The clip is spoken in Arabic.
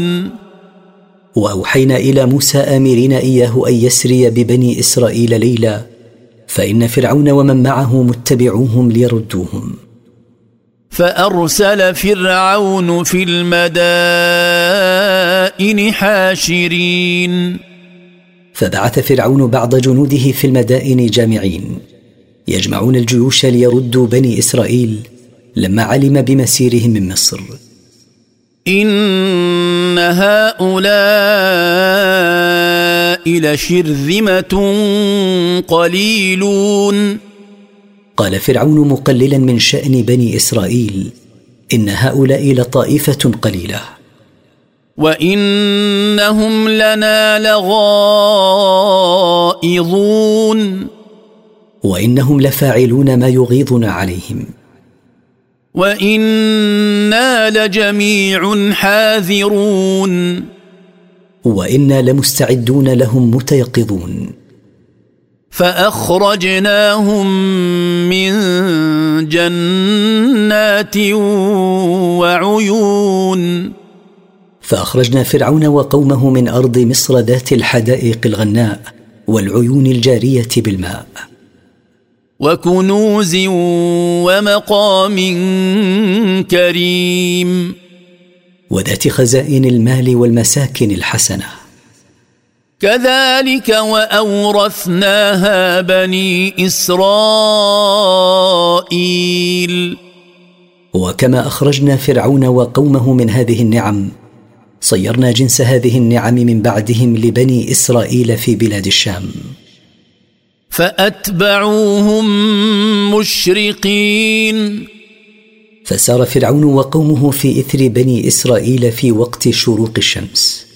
وأوحينا إلى موسى آمرين إياه أن يسري ببني إسرائيل ليلا، فإن فرعون ومن معه متبعوهم ليردوهم. فأرسل فرعون في المدائن حاشرين. فبعث فرعون بعض جنوده في المدائن جامعين، يجمعون الجيوش ليردوا بني إسرائيل لما علم بمسيرهم من مصر. إن هؤلاء لشرذمة قليلون. قال فرعون مقللا من شأن بني إسرائيل: إن هؤلاء لطائفة قليلة، وإنهم لنا لغائظون. وإنهم لفاعلون ما يغيظنا عليهم. وإنا لجميع حاذرون. وإنا لمستعدون لهم متيقظون. فأخرجناهم من جنات وعيون. فأخرجنا فرعون وقومه من أرض مصر ذات الحدائق الغناء والعيون الجارية بالماء، وكنوز ومقام كريم، وذات خزائن المال والمساكن الحسنة. كذلك وأورثناها بني إسرائيل. وكما أخرجنا فرعون وقومه من هذه النعم، صيرنا جنس هذه النعم من بعدهم لبني إسرائيل في بلاد الشام. فأتبعوهم مشرقين. فسار فرعون وقومه في إثر بني إسرائيل في وقت شروق الشمس.